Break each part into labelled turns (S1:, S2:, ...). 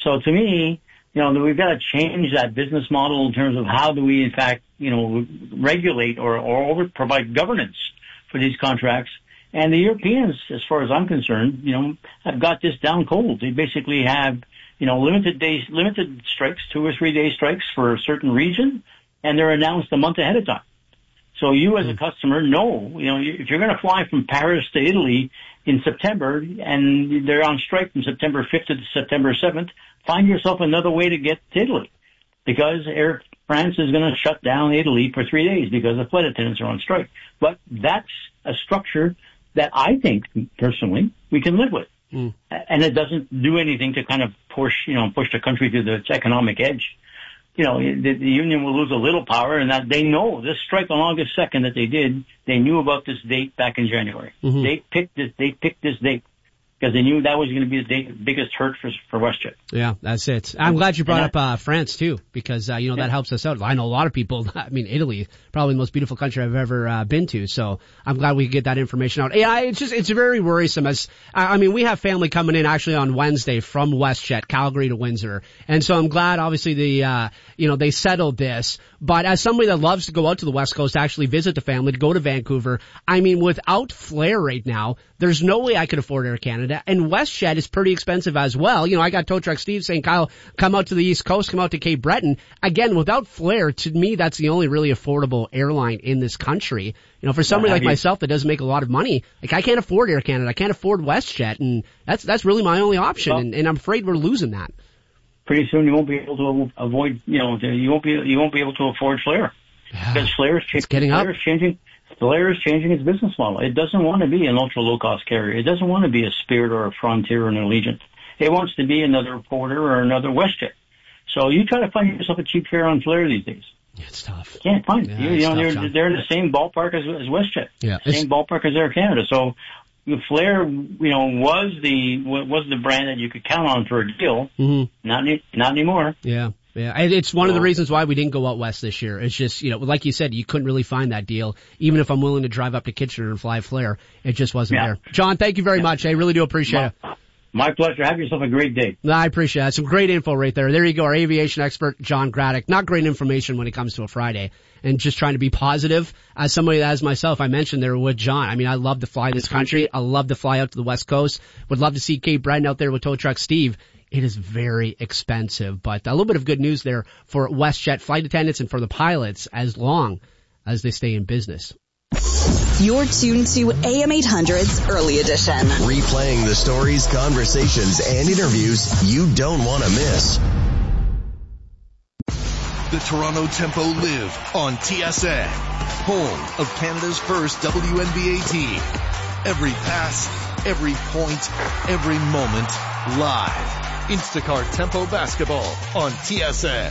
S1: So to me, we've got to change that business model in terms of how do we, in fact, regulate or provide governance for these contracts. And the Europeans, as far as I'm concerned, have got this down cold. They basically have, limited strikes, 2 or 3 day strikes for a certain region, and they're announced a month ahead of time. So you as a customer know, if you're going to fly from Paris to Italy in September and they're on strike from September 5th to September 7th, find yourself another way to get to Italy, because Air France is going to shut down Italy for 3 days because the flight attendants are on strike. But that's a structure that I think, personally, we can live with. And it doesn't do anything to kind of push the country to its economic edge. The union will lose a little power, and that they know this strike on August 2nd that they did, they knew about this date back in January. They picked this date because they knew that was going to be the biggest hurt for WestJet.
S2: Yeah, that's it. I'm glad you brought up France too, because that helps us out. I know a lot of people. I mean, Italy, probably the most beautiful country I've ever been to. So I'm glad we could get that information out. Yeah, it's very worrisome. We have family coming in actually on Wednesday from WestJet, Calgary to Windsor, and so I'm glad obviously they settled this. But as somebody that loves to go out to the West Coast to actually visit the family, to go to Vancouver, without Flair right now, there's no way I could afford Air Canada. And WestJet is pretty expensive as well. I got Tow Truck Steve saying, Kyle, come out to the East Coast, come out to Cape Breton. Again, without Flair, to me, that's the only really affordable airline in this country. For somebody like myself that doesn't make a lot of money, I can't afford Air Canada. I can't afford WestJet. And that's really my only option. And I'm afraid we're losing that.
S1: Pretty soon you won't be able to avoid, you won't be able to afford Flair. Because Flair is changing. Flair is changing its business model. It doesn't want to be an ultra low-cost carrier. It doesn't want to be a Spirit or a Frontier or an Allegiant. It wants to be another Porter or another WestJet. So you try to find yourself a cheap fare on Flair these days.
S2: It's tough.
S1: You can't find it. They're in the same ballpark as WestJet.
S2: Yeah.
S1: Same ballpark as Air Canada. So Flair, was the brand that you could count on for a deal. Not anymore.
S2: Yeah. Yeah, it's one of the reasons why we didn't go out west this year. It's just, like you said, you couldn't really find that deal. Even if I'm willing to drive up to Kitchener and fly Flair, it just wasn't there. John, thank you very much. I really do appreciate it.
S1: My pleasure. Have yourself a great day.
S2: I appreciate that. Some great info right there. There you go. Our aviation expert, John Graddick. Not great information when it comes to a Friday. And just trying to be positive. As somebody as myself, I mentioned there with John. I love to fly this country. I love to fly out to the West Coast. Would love to see Cape Breton out there with Tow Truck Steve. It is very expensive, but a little bit of good news there for WestJet flight attendants and for the pilots as long as they stay in business.
S3: You're tuned to AM 800's Early Edition.
S4: Replaying the stories, conversations, and interviews you don't want to miss.
S5: The Toronto Tempo live on TSN, home of Canada's first WNBA team. Every pass, every point, every moment, live. Instacart Tempo Basketball on TSN.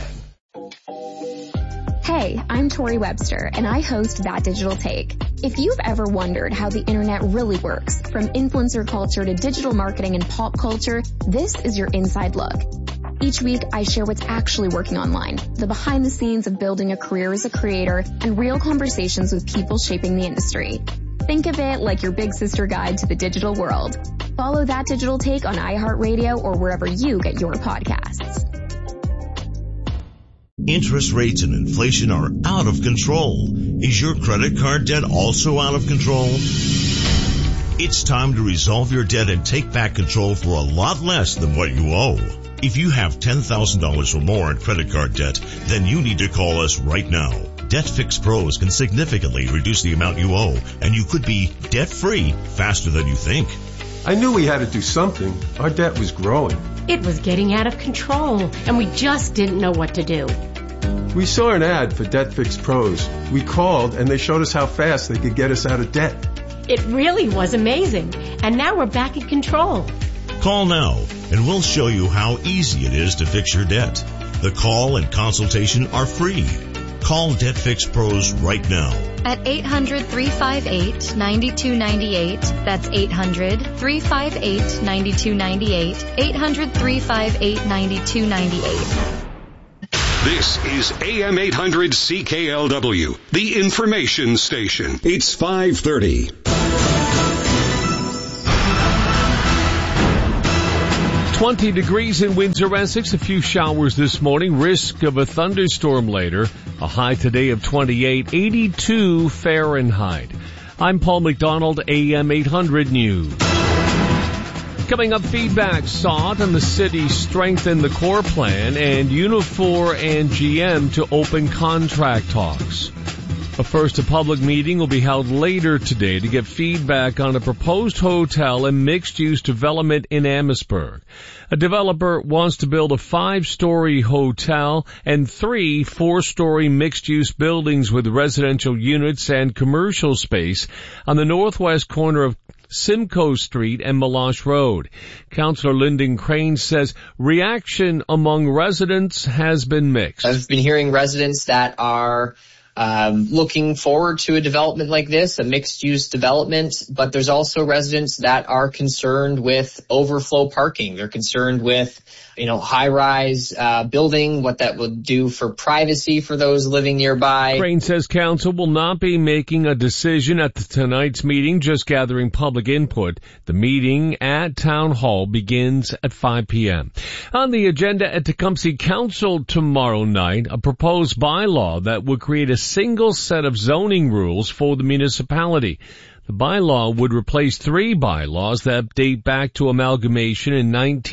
S6: Hey, I'm Tori Webster, and I host That Digital Take. If you've ever wondered how the internet really works, from influencer culture to digital marketing and pop culture, this is your inside look. Each week, I share what's actually working online, the behind the scenes of building a career as a creator, and real conversations with people shaping the industry. Think of it like your big sister guide to the digital world. Follow That Digital Take on iHeartRadio or wherever you get your podcasts.
S7: Interest rates and inflation are out of control. Is your credit card debt also out of control? It's time to resolve your debt and take back control for a lot less than what you owe. If you have $10,000 or more in credit card debt, then you need to call us right now. DebtFix Pros can significantly reduce the amount you owe, and you could be debt-free faster than you think.
S8: I knew we had to do something. Our debt was growing.
S9: It was getting out of control, and we just didn't know what to do.
S8: We saw an ad for DebtFix Pros. We called, and they showed us how fast they could get us out of debt.
S9: It really was amazing, and now we're back in control.
S7: Call now, and we'll show you how easy it is to fix your debt. The call and consultation are free. Call DebtFix Pros right now.
S10: At 800-358-9298. That's 800-358-9298. 800-358-9298.
S11: This is AM 800 CKLW, the information station. It's 5:30.
S12: 20 degrees in Windsor, Essex. A few showers this morning. Risk of a thunderstorm later. A high today of 28, 82 Fahrenheit. I'm Paul McDonald, AM 800 News. Coming up, feedback sought on the city strengthen the core plan and Unifor and GM to open contract talks. But first, a public meeting will be held later today to get feedback on a proposed hotel and mixed-use development in Amherstburg. A developer wants to build a 5-story hotel and 3 4-story mixed-use buildings with residential units and commercial space on the northwest corner of Simcoe Street and Meloche Road. Councillor Lyndon Crane says reaction among residents has been mixed.
S13: I've been hearing residents that are looking forward to a development like this, a mixed-use development, but there's also residents that are concerned with overflow parking. They're concerned with, high-rise building, what that would do for privacy for those living nearby.
S12: Crane says council will not be making a decision at tonight's meeting, just gathering public input. The meeting at Town Hall begins at 5 p.m. On the agenda at Tecumseh Council tomorrow night, a proposed bylaw that would create a single set of zoning rules for the municipality. The bylaw would replace 3 bylaws that date back to amalgamation in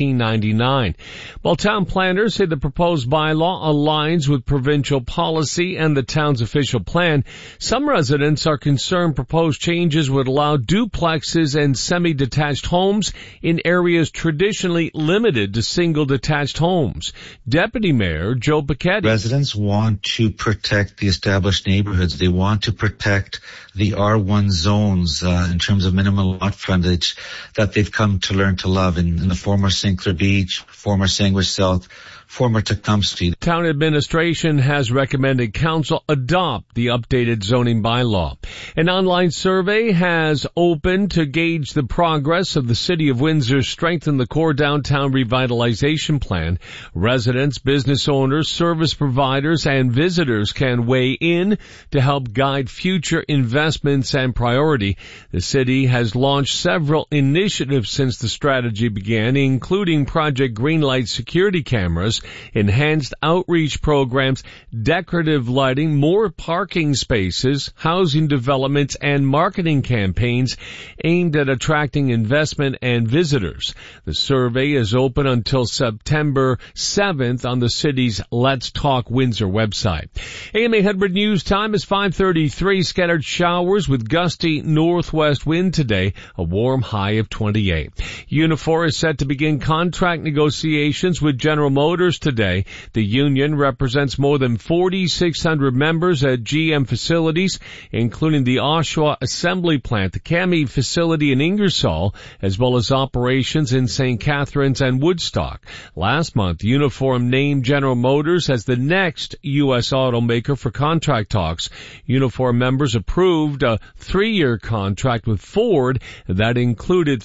S12: 1999. While town planners say the proposed bylaw aligns with provincial policy and the town's official plan, some residents are concerned proposed changes would allow duplexes and semi-detached homes in areas traditionally limited to single-detached homes. Deputy Mayor Joe Paquette.
S14: Residents want to protect the established neighborhoods. They want to protect the R1 zones in terms of minimal lot frontage that they've come to learn to love in the former St. Clair Beach, former Sandwich South, former Tecumseh.
S12: Town administration has recommended council adopt the updated zoning bylaw. An online survey has opened to gauge the progress of the City of Windsor's Strengthen the Core Downtown Revitalization Plan. Residents, business owners, service providers, and visitors can weigh in to help guide future investments and priority. The city has launched several initiatives since the strategy began, including Project Greenlight security cameras, enhanced outreach programs, decorative lighting, more parking spaces, housing developments, and marketing campaigns aimed at attracting investment and visitors. The survey is open until September 7th on the city's Let's Talk Windsor website. AM 800 News time is 5:33. Scattered showers with gusty northwest wind today, a warm high of 28. Unifor is set to begin contract negotiations with General Motors today. The union represents more than 4,600 members at GM facilities, including the Oshawa Assembly Plant, the CAMI facility in Ingersoll, as well as operations in St. Catharines and Woodstock. Last month, Unifor named General Motors as the next U.S. automaker for contract talks. Unifor members approved a 3-year contract with Ford that included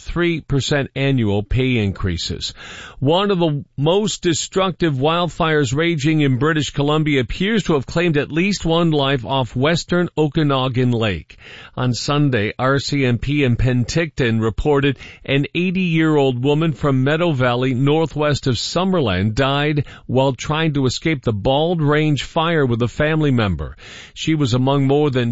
S12: 3% annual pay increases. One of the most destructive wildfires raging in British Columbia appears to have claimed at least one life off western Okanagan Lake. On Sunday, RCMP in Penticton reported an 80-year-old woman from Meadow Valley, northwest of Summerland, died while trying to escape the Bald Range fire with a family member. She was among more than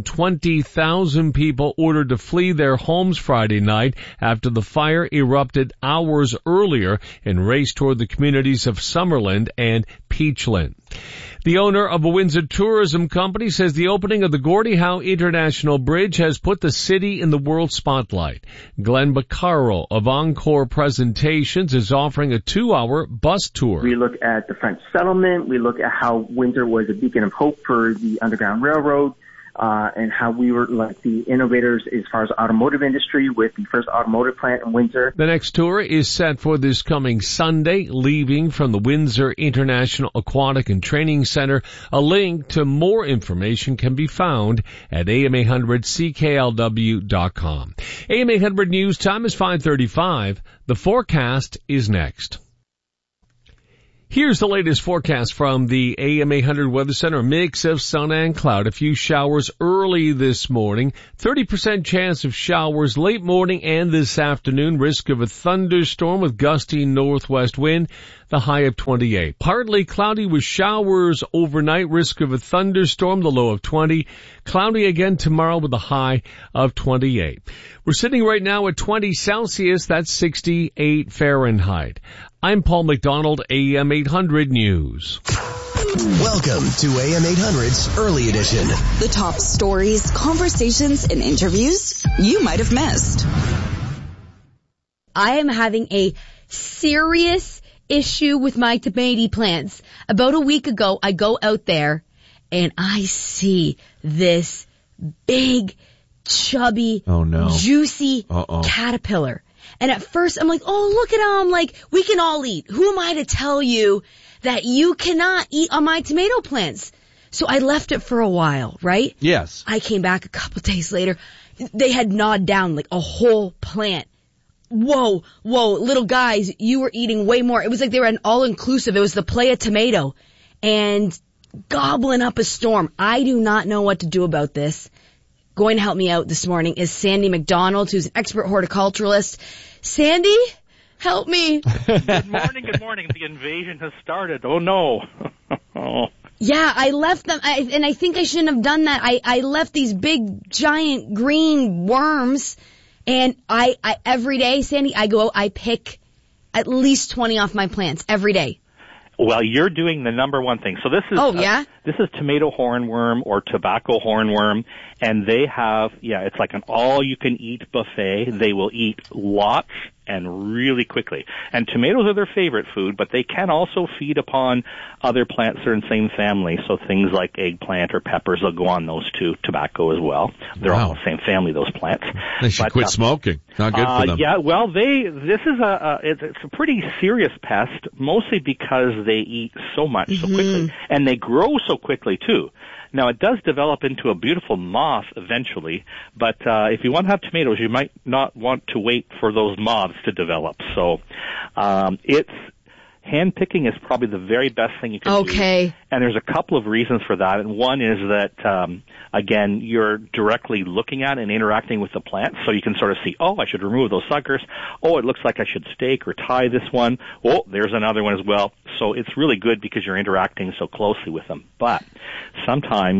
S12: 20,000 people ordered to flee their homes Friday night after the fire erupted hours earlier and raced toward the communities of Summerland and Peachland. The owner of a Windsor tourism company says the opening of the Gordie Howe International Bridge has put the city in the world spotlight. Glenn Baccaro of Encore Presentations is offering a 2-hour bus tour.
S15: We look at the French settlement. We look at how Windsor was a beacon of hope for the Underground Railroad. And how we were like the innovators as far as automotive industry with the first automotive plant in Windsor.
S12: The next tour is set for this coming Sunday, leaving from the Windsor International Aquatic and Training Center. A link to more information can be found at am800cklw.com. AM 800 News time is 5:35. The forecast is next. Here's the latest forecast from the AM 800 Weather Center. A mix of sun and cloud. A few showers early this morning. 30% chance of showers late morning and this afternoon. Risk of a thunderstorm with gusty northwest wind. The high of 28. Partly cloudy with showers overnight. Risk of a thunderstorm. The low of 20. Cloudy again tomorrow with a high of 28. We're sitting right now at 20 Celsius. That's 68 Fahrenheit. I'm Paul McDonald, AM 800 News.
S4: Welcome to AM 800's Early Edition.
S3: The top stories, conversations, and interviews you might have missed.
S16: I am having a serious issue with my tomato plants. About a week ago, I go out there and I see this big, chubby, juicy caterpillar. And at first I'm like, oh, look at him. Like, we can all eat. Who am I to tell you that you cannot eat on my tomato plants? So I left it for a while, right?
S17: Yes.
S16: I came back a couple days later. They had gnawed down like a whole plant. Whoa, little guys, you were eating way more. It was like they were an all-inclusive. It was the Playa tomato. And gobbling up a storm. I do not know what to do about this. Going to help me out this morning is Sandy McDonald, who's an expert horticulturalist. Sandy, help me.
S18: Good morning. The invasion has started. Oh, no.
S16: Yeah, I left them, and I think I shouldn't have done that. I left these big, giant green worms, and I every day, Sandy, I go out, I pick at least 20 off my plants every day.
S18: Well, you're doing the number one thing. So this is this is tomato hornworm or tobacco hornworm, and they have it's like an all-you-can-eat buffet. They will eat lots and really quickly. And tomatoes are their favorite food, but they can also feed upon other plants that are in the same family. So things like eggplant or peppers will go on those too. Tobacco as well. They're all the same family, those plants.
S17: They should quit smoking. Not good for them.
S18: Yeah, well, this is it's a pretty serious pest, mostly because they eat so much so quickly, and they grow so quickly too. Now, it does develop into a beautiful moth eventually, but if you want to have tomatoes, you might not want to wait for those moths to develop. So hand-picking is probably the very best thing you can do. And there's a couple of reasons for that. And one is that, again, you're directly looking at and interacting with the plant, so you can sort of see, oh, I should remove those suckers. Oh, it looks like I should stake or tie this one. Oh, there's another one as well. So it's really good because you're interacting so closely with them. But sometimes,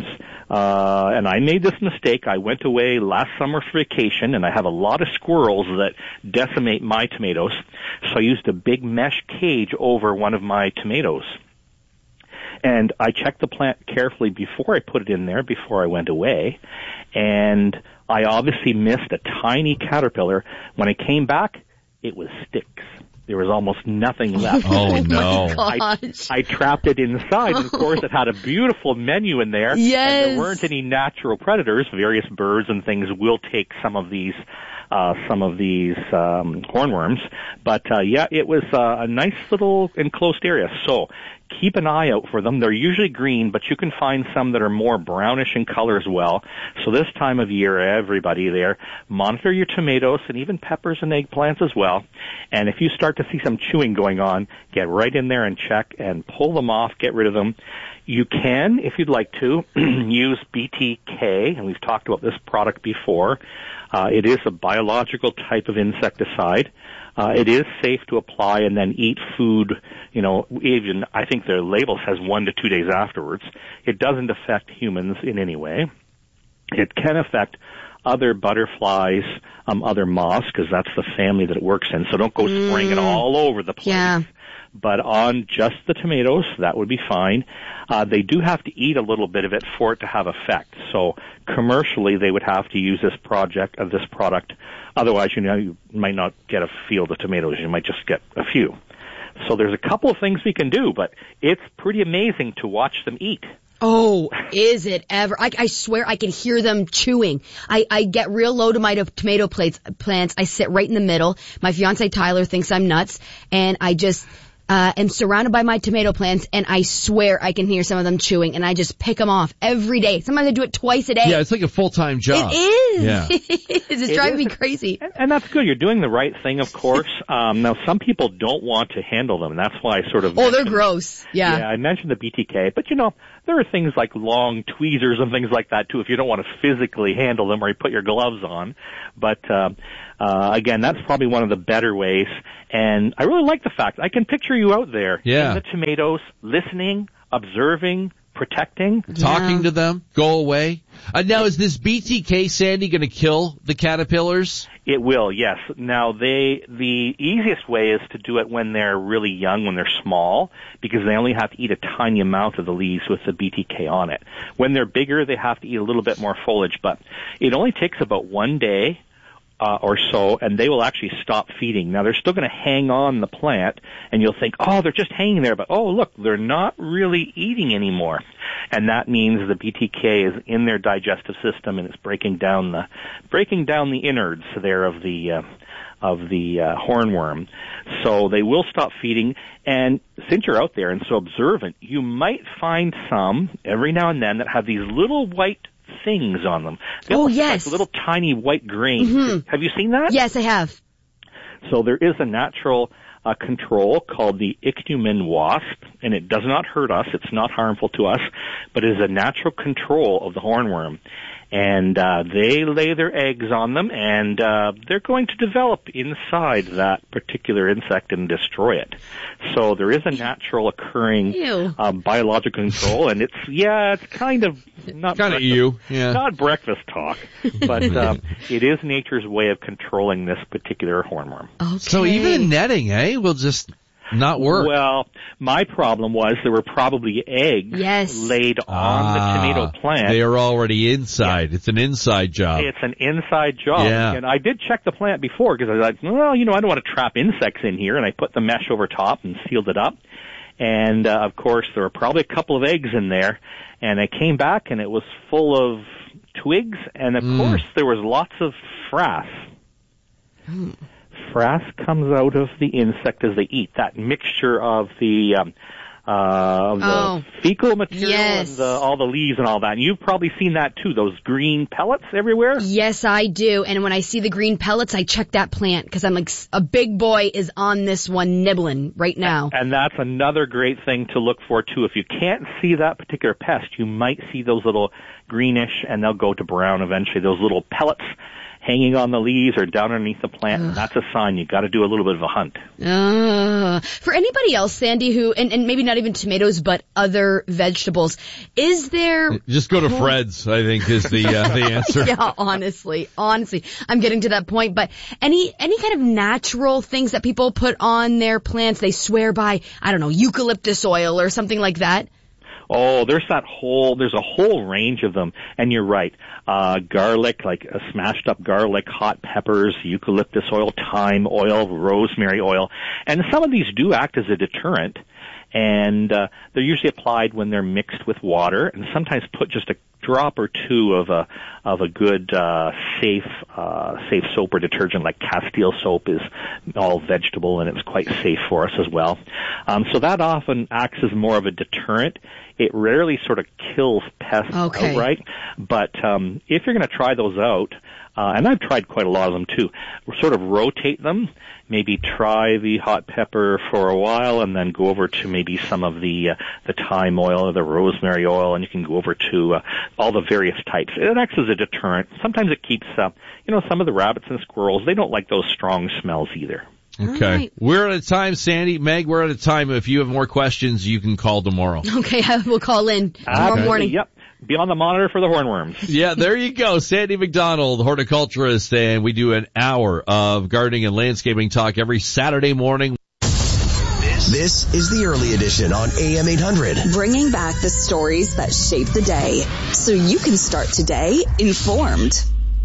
S18: and I made this mistake, I went away last summer for vacation, and I have a lot of squirrels that decimate my tomatoes, so I used a big mesh cage over one of my tomatoes. And I checked the plant carefully before I put it in there, before I went away, and I obviously missed a tiny caterpillar. When I came back, it was sticks. There was almost nothing left.
S17: Oh, no.
S18: I trapped it inside, and of course it had a beautiful menu in there.
S16: Yes.
S18: And there weren't any natural predators. Various birds and things will take some of these hornworms. But it was a nice little enclosed area. So keep an eye out for them. They're usually green, but you can find some that are more brownish in color as well. So this time of year, everybody there, monitor your tomatoes and even peppers and eggplants as well. And if you start to see some chewing going on, get right in there and check and pull them off, get rid of them. You can, if you'd like to, use BTK, and we've talked about this product before. It is a biological type of insecticide. It is safe to apply and then eat food, even I think their label says 1 to 2 days afterwards. It doesn't affect humans in any way. It can affect other butterflies, other moths, because that's the family that it works in. So don't go spraying it all over the place. Yeah. But on just the tomatoes, that would be fine. They do have to eat a little bit of it for it to have effect. So commercially, they would have to use this product. Otherwise, you might not get a field of tomatoes. You might just get a few. So there's a couple of things we can do, but it's pretty amazing to watch them eat.
S16: Oh, is it ever? I swear I can hear them chewing. I get real low to my tomato plants. I sit right in the middle. My fiance Tyler thinks I'm nuts, and I just am surrounded by my tomato plants, and I swear I can hear some of them chewing, and I just pick them off every day. Sometimes I do it twice a day.
S17: Yeah, it's like a full-time job.
S16: It is.
S17: Yeah.
S16: It's driving me crazy.
S18: And that's good. You're doing the right thing, of course. Now, some people don't want to handle them, and that's why I sort of...
S16: Oh, they're gross. Yeah.
S18: Yeah, I mentioned the BTK, but there are things like long tweezers and things like that, too, if you don't want to physically handle them or you put your gloves on. But, again, that's probably one of the better ways. And I really like the fact I can picture you out there in the tomatoes, listening, observing, protecting.
S17: Talking to them, go away. Now, is this BTK, Sandy, going to kill the caterpillars?
S18: It will, yes. Now, the easiest way is to do it when they're really young, when they're small, because they only have to eat a tiny amount of the leaves with the BTK on it. When they're bigger, they have to eat a little bit more foliage, but it only takes about 1 day or so, and they will actually stop feeding. Now, they're still going to hang on the plant, and you'll think, oh, they're just hanging there, but oh, look, they're not really eating anymore. And that means the BTK is in their digestive system, and it's breaking down the innards there of the hornworm. So they will stop feeding, and since you're out there and so observant, you might find some, every now and then, that have these little white things on them.
S16: Yes.
S18: Like little tiny white grains.
S16: Mm-hmm.
S18: Have you seen that?
S16: Yes, I have.
S18: So there is a natural control called the Ichneumon wasp, and it does not hurt us. It's not harmful to us, but it is a natural control of the hornworm. And they lay their eggs on them, and they're going to develop inside that particular insect and destroy it. So there is a natural occurring biological control, and it's kind of not not breakfast talk, but it is nature's way of controlling this particular hornworm.
S16: Okay.
S17: So even in netting, will just not work.
S18: Well, my problem was there were probably eggs laid on the tomato plant.
S17: They are already inside. Yeah. It's an inside job.
S18: It's an inside job.
S17: Yeah.
S18: And I did check the plant before because I was like, well, I don't want to trap insects in here. And I put the mesh over top and sealed it up. And, of course, there were probably a couple of eggs in there. And I came back and it was full of twigs. And, of course, there was lots of frass. Frass comes out of the insect as they eat. That mixture of the fecal material and all the leaves and all that. And you've probably seen that too, those green pellets everywhere.
S16: Yes, I do. And when I see the green pellets, I check that plant because I'm like, a big boy is on this one nibbling right now.
S18: And that's another great thing to look for too. If you can't see that particular pest, you might see those little greenish, and they'll go to brown eventually, those little pellets hanging on the leaves or down underneath the plant, and that's a sign you got to do a little bit of a hunt.
S16: For anybody else, Sandy, who, and maybe not even tomatoes, but other vegetables, is there...
S17: Just go to Fred's, I think, is the answer.
S16: Yeah, honestly, I'm getting to that point, but any kind of natural things that people put on their plants, they swear by, I don't know, eucalyptus oil or something like that?
S18: Oh, there's a whole range of them, and you're right. Garlic, like smashed up garlic, hot peppers, eucalyptus oil, thyme oil, rosemary oil, and some of these do act as a deterrent, and they're usually applied when they're mixed with water, and sometimes put just a drop or two of a good safe soap or detergent, like Castile soap is all vegetable and it's quite safe for us as well. So that often acts as more of a deterrent. It rarely sort of kills pests outright, but if you're going to try those out, and I've tried quite a lot of them too, sort of rotate them. Maybe try the hot pepper for a while and then go over to maybe some of the thyme oil or the rosemary oil, and you can go over to all the various types. It acts as a deterrent. Sometimes it keeps, some of the rabbits and squirrels, they don't like those strong smells either.
S17: Okay. Right. We're out of time, Sandy. Meg, we're out of time. If you have more questions, you can call tomorrow.
S16: Okay, we'll call in tomorrow morning.
S18: Yep. Be on the monitor for the hornworms.
S17: Yeah, there you go. Sandy McDonald, horticulturist, and we do an hour of gardening and landscaping talk every Saturday morning.
S4: This is the early edition on AM 800.
S3: Bringing back the stories that shape the day so you can start today informed.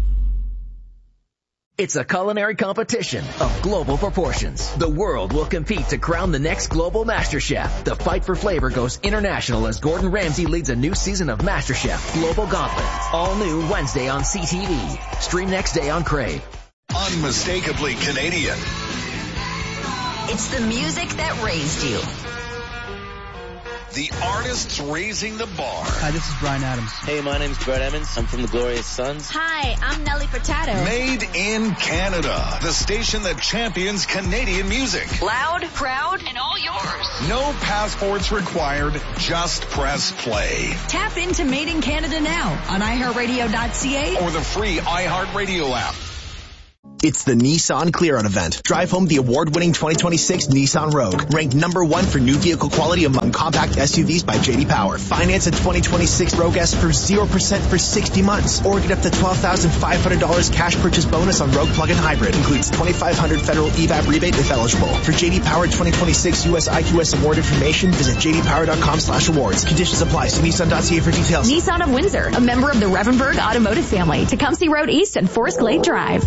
S19: It's a culinary competition of global proportions. The world will compete to crown the next global MasterChef. The fight for flavor goes international as Gordon Ramsay leads a new season of MasterChef Global Gauntlet. All new Wednesday on CTV. Stream next day on Crave.
S5: Unmistakably Canadian.
S3: It's the music that raised you.
S5: The artists raising the bar.
S20: Hi, this is Bryan Adams.
S21: Hey, my name's Brett Emmons. I'm from the Glorious Sons.
S3: Hi, I'm Nelly Furtado.
S5: Made in Canada. The station that champions Canadian music.
S3: Loud, proud, and all yours.
S5: No passports required. Just press play.
S3: Tap into Made in Canada now on iHeartRadio.ca
S5: or the free iHeartRadio app.
S22: It's the Nissan Clear-Out event. Drive home the award-winning 2026 Nissan Rogue, ranked number 1 for new vehicle quality among compact SUVs by J.D. Power. Finance a 2026 Rogue S for 0% for 60 months, or get up to $12,500 cash purchase bonus on Rogue Plug-in Hybrid. Includes $2,500 federal EVAP rebate if eligible. For J.D. Power 2026 U.S. IQS award information, visit jdpower.com/awards. Conditions apply. See Nissan.ca for details.
S6: Nissan of Windsor, a member of the Revenberg Automotive family, Tecumseh Road East and Forest Glade Drive.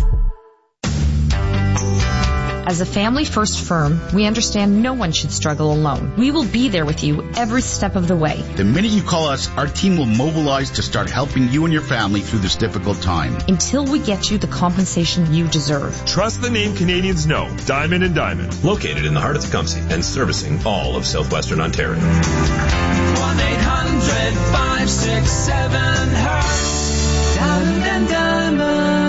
S10: As a family-first firm, we understand no one should struggle alone. We will be there with you every step of the way.
S23: The minute you call us, our team will mobilize to start helping you and your family through this difficult time.
S10: Until we get you the compensation you deserve.
S24: Trust the name Canadians know. Diamond and Diamond.
S25: Located in the heart of Tecumseh and servicing all of southwestern Ontario.
S26: 1-800-567-HERTZ. Diamond and Diamond.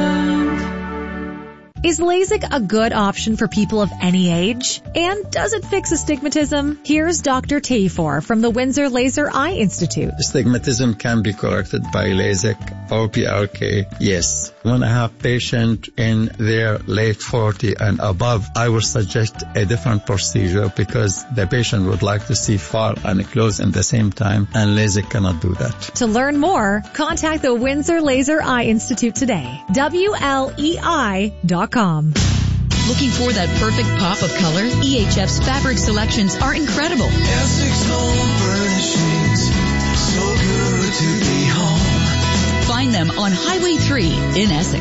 S27: Is LASIK a good option for people of any age? And does it fix astigmatism? Here's Dr. Tafor from the Windsor Laser Eye Institute.
S28: Astigmatism can be corrected by LASIK or PRK. Yes. When I have patient in their late 40 and above, I will suggest a different procedure because the patient would like to see far and close at the same time, and LASIK cannot do that.
S27: To learn more, contact the Windsor Laser Eye Institute today. WLEI.com.
S29: Looking for that perfect pop of color? EHF's fabric selections are incredible.
S26: Essex Home Furnishings, so good to be home.
S29: Find them on Highway 3 in Essex.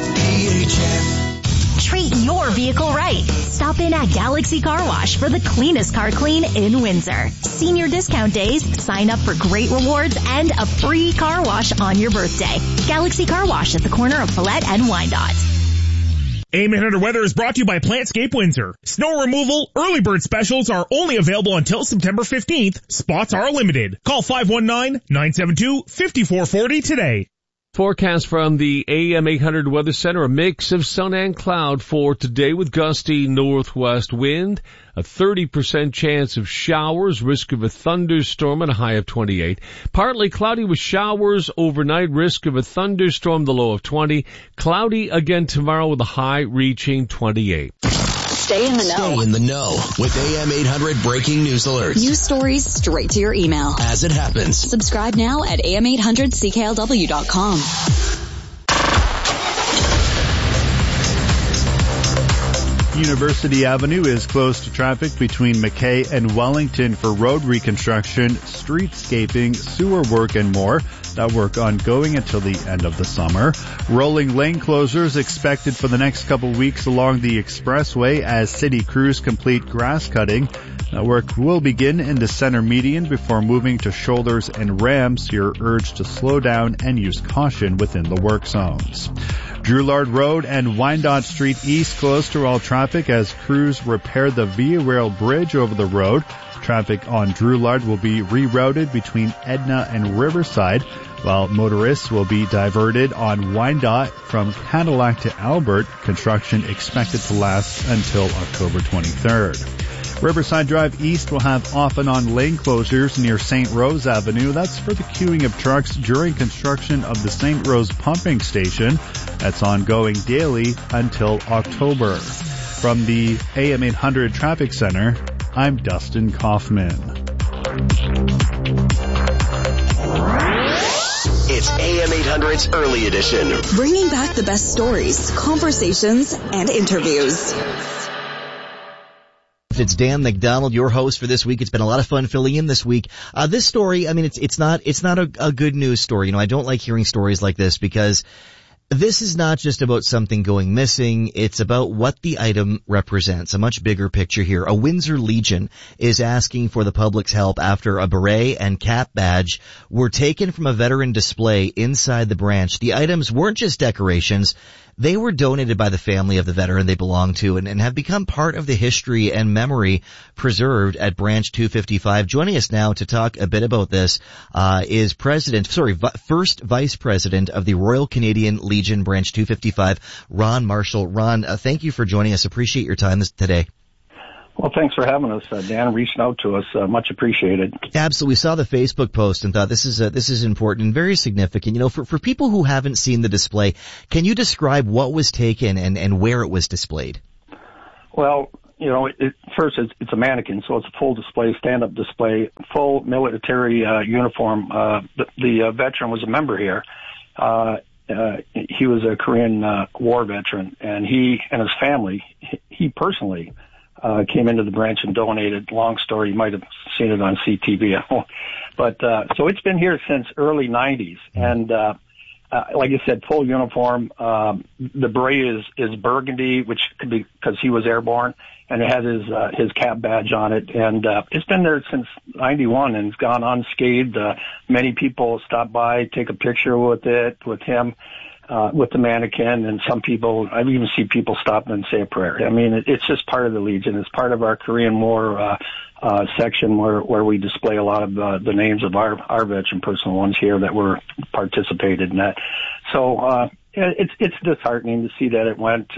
S26: EHF.
S30: Treat your vehicle right. Stop in at Galaxy Car Wash for the cleanest car clean in Windsor. Senior discount days, sign up for great rewards, and a free car wash on your birthday. Galaxy Car Wash at the corner of Follette and Wyandotte.
S31: AM 800 Weather is brought to you by Plantscape Windsor. Snow removal, early bird specials are only available until September 15th. Spots are limited. Call 519-972-5440 today.
S12: Forecast from the AM 800 Weather Center, a mix of sun and cloud for today with gusty northwest wind, a 30% chance of showers, risk of a thunderstorm and a high of 28. Partly cloudy with showers overnight, risk of a thunderstorm, the low of 20. Cloudy again tomorrow with a high reaching 28.
S3: Stay in the know.
S4: Stay in the know with AM 800 breaking news alerts.
S3: News stories straight to your email.
S4: As it happens.
S3: Subscribe now at am800cklw.com.
S31: University Avenue is closed to traffic between McKay and Wellington for road reconstruction, streetscaping, sewer work, and more. That work ongoing until the end of the summer. Rolling lane closures expected for the next couple weeks along the expressway as city crews complete grass cutting. That work will begin in the center median before moving to shoulders and ramps. You're urged to slow down and use caution within the work zones. Drouillard Road and Wyandotte Street East closed to all traffic as crews repair the Via Rail Bridge over the road. Traffic on Drouillard will be rerouted between Edna and Riverside, while motorists will be diverted on Wyandotte from Cadillac to Albert. Construction expected to last until October 23rd. Riverside Drive East will have off and on lane closures near St. Rose Avenue. That's for the queuing of trucks during construction of the St. Rose pumping station. That's ongoing daily until October. From the AM 800 Traffic Center, I'm Dustin Kaufman.
S4: It's AM 800's Early Edition.
S3: Bringing back the best stories, conversations, and interviews.
S32: It's Dan McDonald, your host for this week. It's been a lot of fun filling in this week. This story, I mean, it's not a good news story. You know, I don't like hearing stories like this because this is not just about something going missing. It's about what the item represents. A much bigger picture here. A Windsor Legion is asking for the public's help after a beret and cap badge were taken from a veteran display inside the branch. The items weren't just decorations. They were donated by the family of the veteran they belong to and have become part of the history and memory preserved at Branch 255. Joining us now to talk a bit about this is First Vice President of the Royal Canadian Legion Branch 255, Ron Marshall. Ron, thank you for joining us. Appreciate your time today.
S1: Well, thanks for having us, Dan, reaching out to us. Much appreciated.
S32: Absolutely. We saw the Facebook post and thought this is important and very significant. You know, for people who haven't seen the display, can you describe what was taken and where it was displayed?
S1: Well, you know, first it's a mannequin, so it's a full display, stand-up display, full military uniform. The veteran was a member here. He was a Korean War veteran, and he and his family, he personally came into the branch and donated. Long story, you might have seen it on CTV. But so it's been here since early 90s. And like I said, full uniform. The beret is burgundy, which could be because he was airborne, and it has his cap badge on it. And it's been there since 91 and it's gone unscathed. Many people stop by, take a picture with him. With the mannequin, and some people, I've even seen people stop and say a prayer. I mean, it's just part of the Legion. It's part of our Korean War section where we display a lot of the names of our veteran personal ones here that were participated in that. So it's disheartening to see that it went,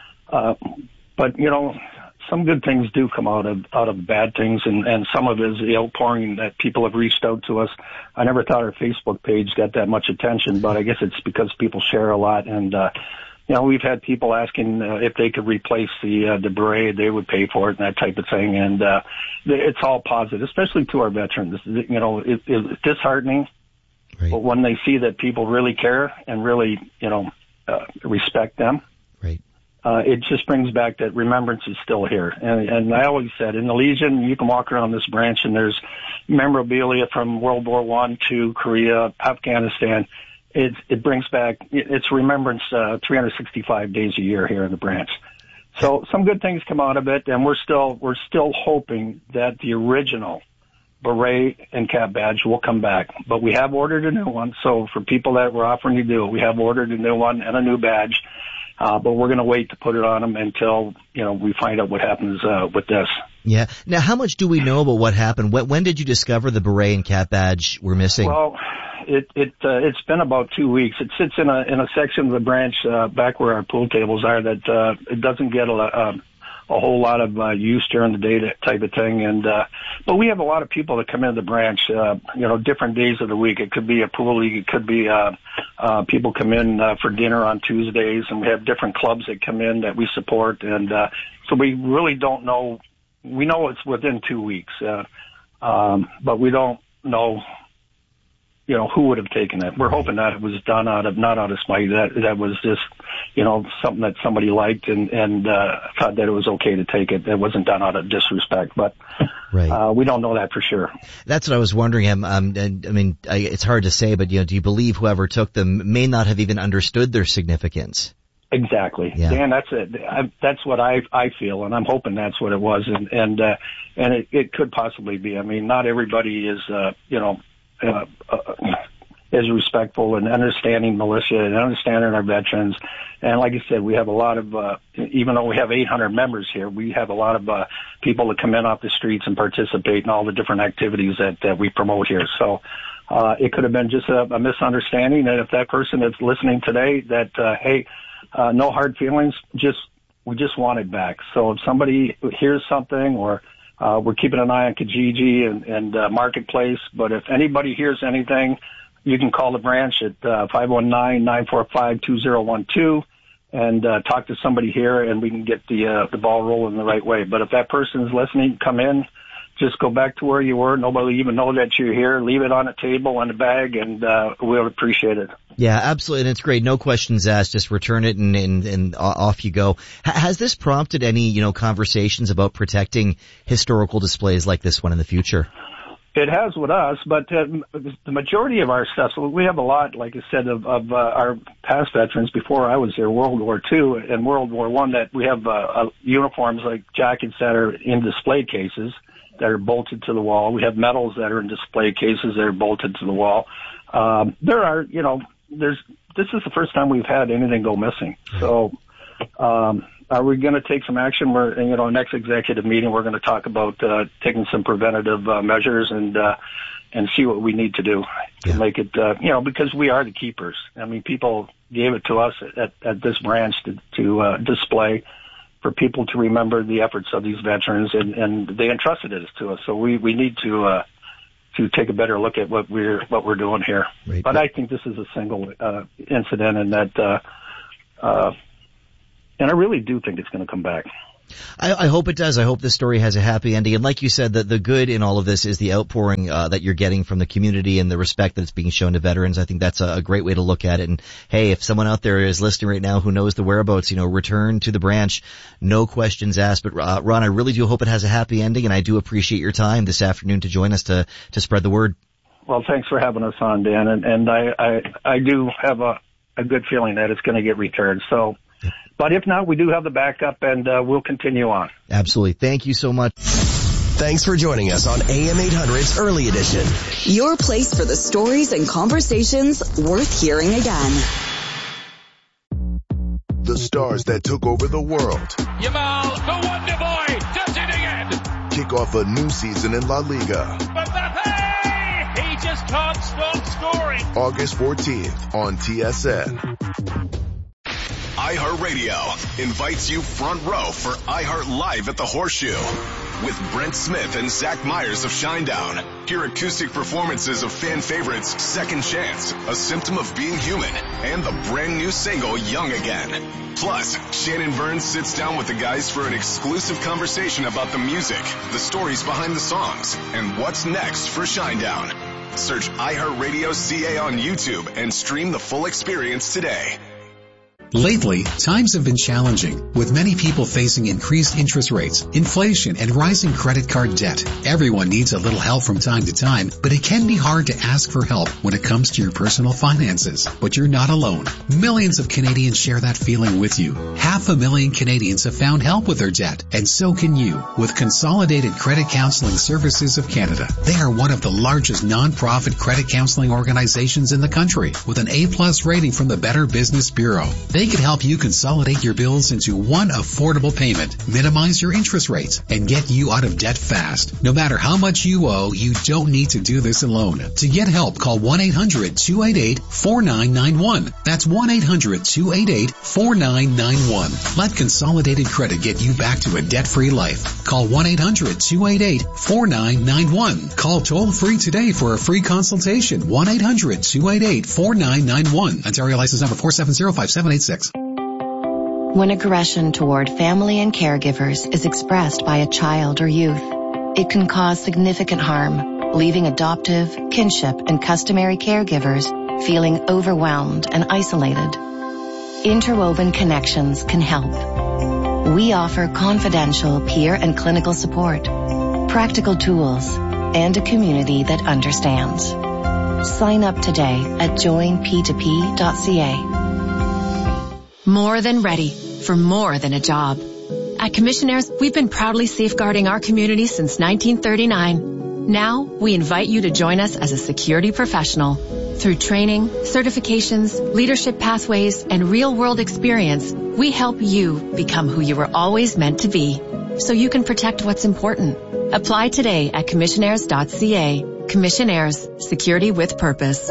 S1: but you know, some good things do come out of bad things, and some of it is the outpouring that people have reached out to us. I never thought our Facebook page got that much attention, but I guess it's because people share a lot. And you know, we've had people asking if they could replace the beret, they would pay for it and that type of thing. And it's all positive, especially to our veterans. You know, it's disheartening, right. But when they see that people really care and really, you know, respect them.
S32: Right.
S1: It just brings back that remembrance is still here. And I always said, in the Legion, you can walk around this branch and there's memorabilia from World War I to Korea, Afghanistan. It brings back, it's remembrance 365 days a year here in the branch. So some good things come out of it, and we're still hoping that the original beret and cap badge will come back. But we have ordered a new one. So for people that were offering to do it, we have ordered a new one and a new badge. But we're going to wait to put it on them until, you know, we find out what happens with this.
S32: Yeah. Now, how much do we know about what happened? When did you discover the beret and cap badge were missing?
S1: Well, it's been about 2 weeks. It sits in a section of the branch back where our pool tables are that it doesn't get a whole lot of use during the day, that type of thing. And but we have a lot of people that come into the branch, you know, different days of the week. It could be a pool league, it could be people come in for dinner on Tuesdays, and we have different clubs that come in that we support. And so we really don't know. We know it's within 2 weeks, but we don't know, you know, who would have taken it. We're hoping that it was done not out of spite, that was just, you know, something that somebody liked and thought that it was okay to take it. It wasn't done out of disrespect, but right. We don't know that for sure.
S32: That's what I was wondering. I mean, it's hard to say, but, you know, do you believe whoever took them may not have even understood their significance?
S1: Exactly. Yeah. Dan, that's it. That's what I feel, and I'm hoping that's what it was, and it could possibly be. I mean, not everybody is, you know, is respectful and understanding militia and understanding our veterans. And like I said, we have a lot of, even though we have 800 members here, we have a lot of people that come in off the streets and participate in all the different activities that we promote here. So it could have been just a misunderstanding. And if that person is listening today, that, hey, no hard feelings, we just want it back. So if somebody hears something, or we're keeping an eye on Kijiji and Marketplace, but if anybody hears anything, you can call the branch at 519-945-2012 and talk to somebody here, and we can get the ball rolling the right way. But if that person's listening, come in, just go back to where you were. Nobody will even know that you're here. Leave it on a table in a bag, and we'll appreciate it.
S32: Yeah, absolutely. And it's great. No questions asked. Just return it and off you go. Has this prompted any, you know, conversations about protecting historical displays like this one in the future?
S1: It has with us, but the majority of our stuff, so we have a lot, like I said, of our past veterans before I was here, World War II and World War I, that we have uniforms like jackets that are in display cases that are bolted to the wall. We have medals that are in display cases that are bolted to the wall. There are, you know, this is the first time we've had anything go missing. So, are we going to take some action? We're, next executive meeting, we're going to talk about taking some preventative measures and see what we need to do to make it, because we are the keepers. I mean, people gave it to us at this branch to display for people to remember the efforts of these veterans, and they entrusted it to us. So we need to take a better look at what we're doing here.
S32: Right.
S1: But I think this is a single incident, and that and I really do think it's going to come back.
S32: I hope it does. I hope this story has a happy ending. And like you said, the good in all of this is the outpouring that you're getting from the community and the respect that it's being shown to veterans. I think that's a great way to look at it. And hey, if someone out there is listening right now who knows the whereabouts, return to the branch, no questions asked. But Ron, I really do hope it has a happy ending, and I do appreciate your time this afternoon to join us to spread the word.
S1: Well, thanks for having us on, Dan. And I do have a good feeling that it's going to get returned. So. But if not, we do have the backup, and we'll continue on.
S32: Absolutely. Thank you so much.
S4: Thanks for joining us on AM 800's Early Edition.
S3: Your place for the stories and conversations worth hearing again.
S2: The stars that took over the world.
S7: Yamal, the Wonder Boy, does it again.
S2: Kick off a new season in La Liga.
S7: Mbappe, he just can't stop scoring.
S2: August 14th on TSN.
S8: iHeartRadio invites you front row for iHeart Live at the Horseshoe with Brent Smith and Zach Myers of Shinedown. Hear acoustic performances of fan favorites Second Chance, A Symptom of Being Human, and the brand new single Young Again. Plus, Shannon Burns sits down with the guys for an exclusive conversation about the music, the stories behind the songs, and what's next for Shinedown. Search iHeartRadio CA on YouTube and stream the full experience today.
S9: Lately, times have been challenging, with many people facing increased interest rates, inflation, and rising credit card debt. Everyone needs a little help from time to time, but it can be hard to ask for help when it comes to your personal finances. But you're not alone. Millions of Canadians share that feeling with you. 500,000 Canadians have found help with their debt, and so can you, with Consolidated Credit Counseling Services of Canada. They are one of the largest non-profit credit counseling organizations in the country, with an A+ rating from the Better Business Bureau. They can help you consolidate your bills into one affordable payment, minimize your interest rates, and get you out of debt fast. No matter how much you owe, you don't need to do this alone. To get help, call 1-800-288-4991. That's 1-800-288-4991. Let Consolidated Credit get you back to a debt-free life. Call 1-800-288-4991. Call toll-free today for a free consultation. 1-800-288-4991. Ontario license number 4705786.
S11: When aggression toward family and caregivers is expressed by a child or youth, it can cause significant harm, leaving adoptive, kinship, and customary caregivers feeling overwhelmed and isolated. Interwoven Connections can help. We offer confidential peer and clinical support, practical tools, and a community that understands. Sign up today at joinp2p.ca.
S13: More than ready for more than a job. At Commissionaires, we've been proudly safeguarding our community since 1939. Now, we invite you to join us as a security professional. Through training, certifications, leadership pathways, and real-world experience, we help you become who you were always meant to be, so you can protect what's important. Apply today at commissionaires.ca. Commissionaires, security with purpose.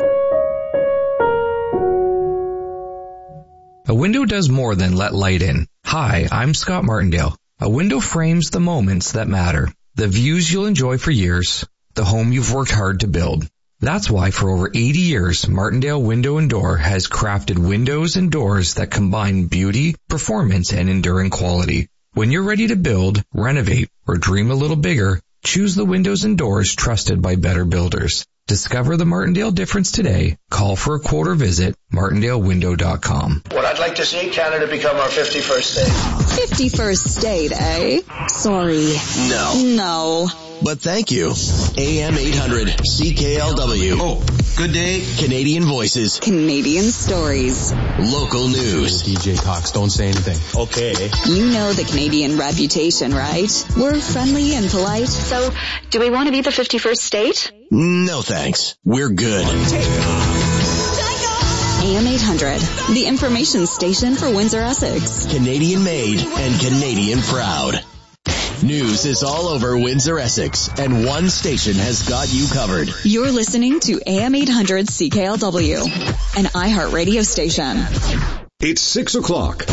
S14: A window does more than let light in. Hi, I'm Scott Martindale. A window frames the moments that matter, the views you'll enjoy for years, the home you've worked hard to build. That's why for over 80 years, Martindale Window and Door has crafted windows and doors that combine beauty, performance, and enduring quality. When you're ready to build, renovate, or dream a little bigger, choose the windows and doors trusted by better builders. Discover the Martindale difference today. Call for a quote or visit martindalewindow.com.
S15: What I'd like to see Canada become our 51st state.
S3: 51st state, eh? Sorry. No.
S4: But thank you. AM 800 CKLW.
S16: Oh, good day.
S4: Canadian voices.
S3: Canadian stories.
S4: Local news.
S16: DJ Cox, don't say anything.
S15: Okay.
S3: You know the Canadian reputation, right? We're friendly and polite.
S30: So, do we want to be the 51st state?
S4: No thanks. We're good.
S3: AM 800, the information station for Windsor, Essex.
S4: Canadian made and Canadian proud. News is all over Windsor, Essex, and one station has got you covered.
S3: You're listening to AM 800 CKLW, an iHeart radio station.
S5: It's 6 o'clock.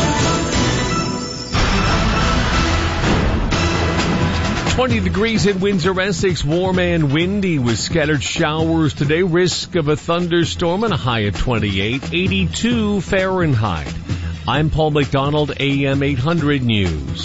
S12: degrees in Windsor, Essex, warm and windy with scattered showers today. Risk of a thunderstorm and a high of 28, 82 Fahrenheit. I'm Paul McDonald, AM 800 News.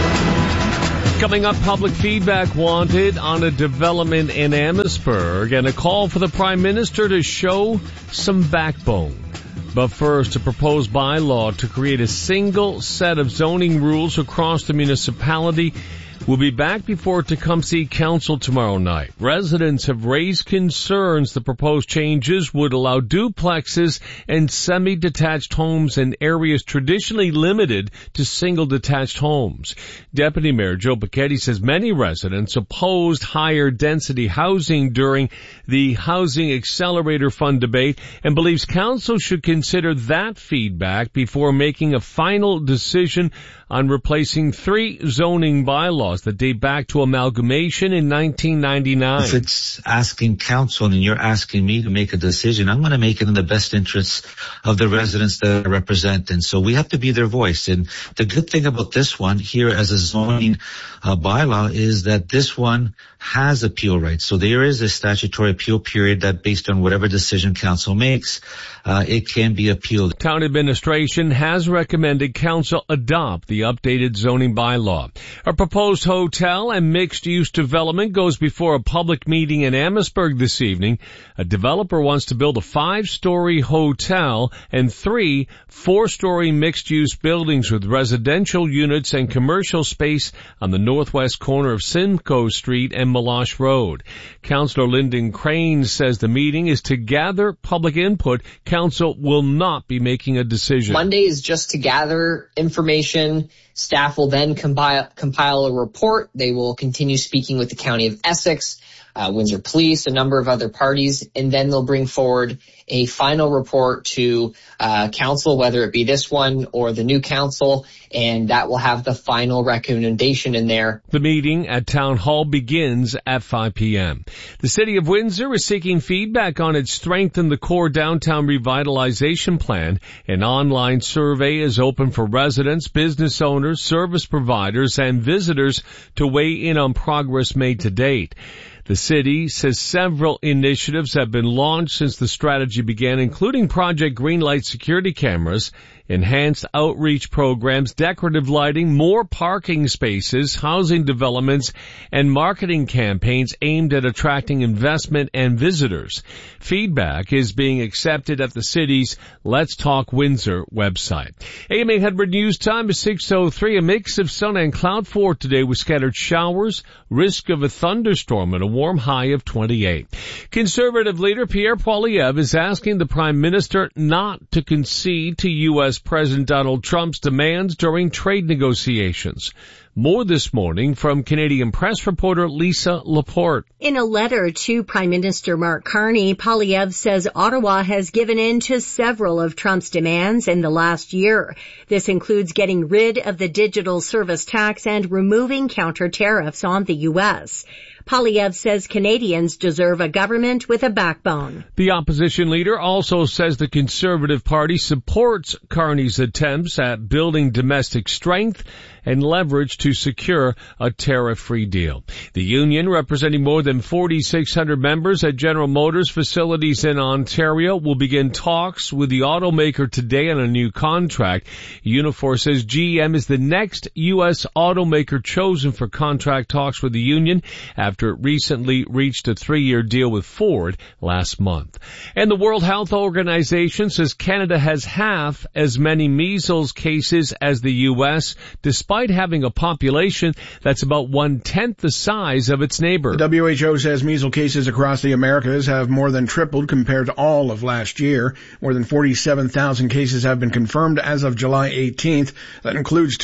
S12: Coming up, public feedback wanted on a development in Amherstburg and a call for the Prime Minister to show some backbone. But first, a proposed bylaw to create a single set of zoning rules across the municipality will be back before Tecumseh Council tomorrow night. Residents have raised concerns the proposed changes would allow duplexes and semi-detached homes in areas traditionally limited to single detached homes. Deputy Mayor Joe Piketty says many residents opposed higher density housing during the Housing Accelerator Fund debate and believes council should consider that feedback before making a final decision on replacing 3 zoning bylaws that date back to amalgamation in 1999.
S6: If it's asking council and you're asking me to make a decision, I'm going to make it in the best interests of the residents that I represent. And so we have to be their voice. And the good thing about this one here as a zoning bylaw is that this one has appeal rights. So there is a statutory appeal period that based on whatever decision council makes, it can be appealed.
S12: Town administration has recommended council adopt the updated zoning bylaw. A proposed hotel and mixed-use development goes before a public meeting in Amherstburg this evening. A developer wants to build a 5-story hotel and 3 4-story mixed-use buildings with residential units and commercial space on the northwest corner of Simcoe Street and Meloche Road. Councillor Lyndon Crane says the meeting is to gather public input. Council will not be making a decision.
S10: Monday is just to gather information. Staff will then compile a report. They will continue speaking with the County of Essex, Windsor Police, a number of other parties, and then they'll bring forward a final report to council, whether it be this one or the new council, and that will have the final recommendation in there.
S12: The meeting at Town Hall begins at 5 p.m. The City of Windsor is seeking feedback on its Strengthen the Core Downtown Revitalization Plan. An online survey is open for residents, business owners, service providers, and visitors to weigh in on progress made to date. The city says several initiatives have been launched since the strategy began, including Project Greenlight security cameras, enhanced outreach programs, decorative lighting, more parking spaces, housing developments, and marketing campaigns aimed at attracting investment and visitors. Feedback is being accepted at the city's Let's Talk Windsor website. AM 800 News Time is 6:03. A mix of sun and cloud for today with scattered showers, risk of a thunderstorm, and a warm high of 28. Conservative leader Pierre Poilievre is asking the Prime Minister not to concede to U.S. President Donald Trump's demands during trade negotiations. More this morning from Canadian Press reporter Lisa Laporte.
S17: In a letter to Prime Minister Mark Carney, Poilievre says Ottawa has given in to several of Trump's demands in the last year. This includes getting rid of the digital service tax and removing counter tariffs on the U.S. Poilievre says Canadians deserve a government with a backbone.
S12: The opposition leader also says the Conservative Party supports Carney's attempts at building domestic strength and leverage to secure a tariff-free deal. The union, representing more than 4,600 members at General Motors facilities in Ontario, will begin talks with the automaker today on a new contract. Unifor says GM is the next U.S. automaker chosen for contract talks with the union after it recently reached a 3-year deal with Ford last month. And the World Health Organization says Canada has half as many measles cases as the U.S., despite having a population that's about 1/10 the size of its neighbor.
S18: The WHO says measles cases across the Americas have more than tripled compared to all of last year. More than 47,000 cases have been confirmed as of July 18th. That includes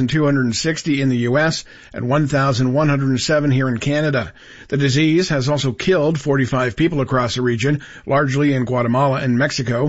S18: 2,260 in the U.S. and 1,107 here in Canada. The disease has also killed 45 people across the region, largely in Guatemala and Mexico.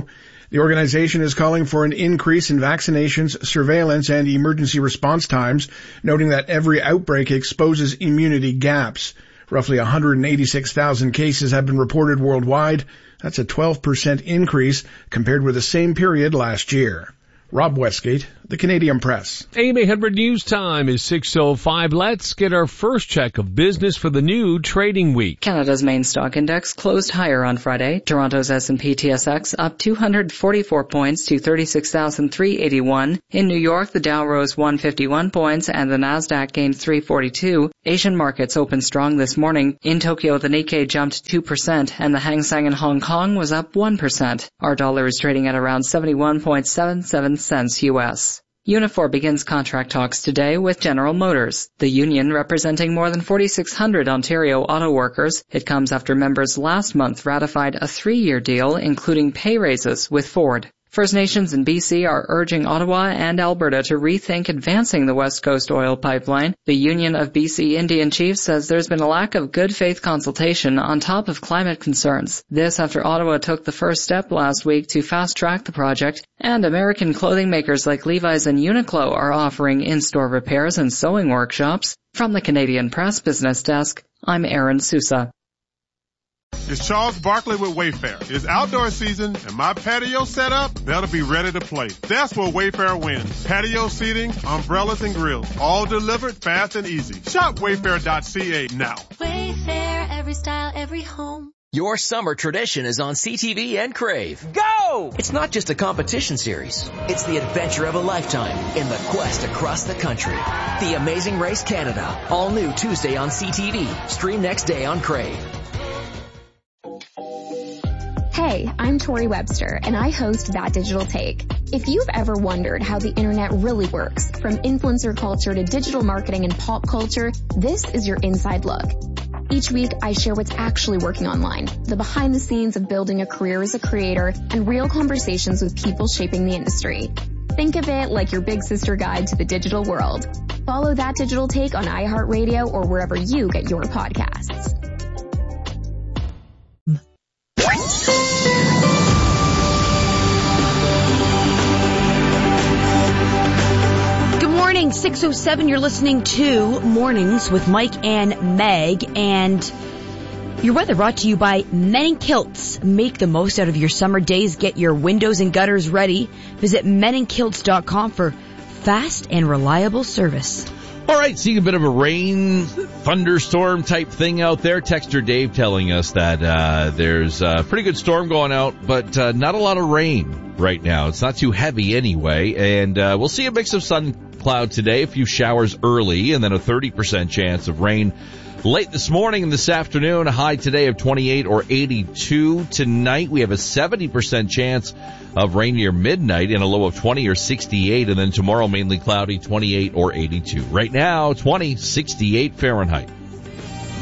S18: The organization is calling for an increase in vaccinations, surveillance, and emergency response times, noting that every outbreak exposes immunity gaps. Roughly 186,000 cases have been reported worldwide. That's a 12% increase compared with the same period last year. Rob Westgate, the Canadian Press.
S12: AM 800 News Time is 6:05. Let's get our first check of business for the new trading week.
S19: Canada's main stock index closed higher on Friday. Toronto's S&P TSX up 244 points to 36,381. In New York, the Dow rose 151 points and the Nasdaq gained 342. Asian markets opened strong this morning. In Tokyo, the Nikkei jumped 2% and the Hang Seng in Hong Kong was up 1%. Our dollar is trading at around 71.77 cents U.S. Unifor begins contract talks today with General Motors, the union representing more than 4,600 Ontario auto workers. It comes after members last month ratified a 3-year deal, including pay raises with Ford. First Nations in BC are urging Ottawa and Alberta to rethink advancing the West Coast oil pipeline. The Union of BC Indian Chiefs says there's been a lack of good faith consultation on top of climate concerns. This after Ottawa took the first step last week to fast-track the project, and American clothing makers like Levi's and Uniqlo are offering in-store repairs and sewing workshops. From the Canadian Press Business Desk, I'm Aaron Sousa.
S20: It's Charles Barkley with Wayfair. It's outdoor season, and my patio setup better be ready to play. That's where Wayfair wins. Patio seating, umbrellas, and grills, all delivered fast and easy. Shop Wayfair.ca now.
S21: Wayfair, every style, every home.
S22: Your summer tradition is on CTV and Crave. Go! It's not just a competition series. It's the adventure of a lifetime in the quest across the country. The Amazing Race Canada. All new Tuesday on CTV. Stream next day on Crave.
S23: Hey, I'm Tori Webster, and I host That Digital Take. If you've ever wondered how the internet really works, from influencer culture to digital marketing and pop culture, this is your inside look. Each week, I share what's actually working online, the behind the scenes of building a career as a creator, and real conversations with people shaping the industry. Think of it like your big sister guide to the digital world. Follow That Digital Take on iHeartRadio or wherever you get your podcasts.
S24: Good morning, 6:07. You're listening to Mornings with Mike and Meg, and your weather brought to you by Men in Kilts. Make the most out of your summer days. Get your windows and gutters ready. Visit meninkilts.com for fast and reliable service.
S25: All right, seeing a bit of a rain, thunderstorm type thing out there. Texter Dave telling us that there's a pretty good storm going out, but not a lot of rain right now. It's not too heavy anyway, and we'll see a mix of sun cloud today, a few showers early, and then a 30% chance of rain late this morning and this afternoon. A high today of 28 or 82. Tonight we have a 70% chance of rain near midnight and a low of 20 or 68. And then tomorrow mainly cloudy, 28 or 82. Right now, 20, 68 Fahrenheit.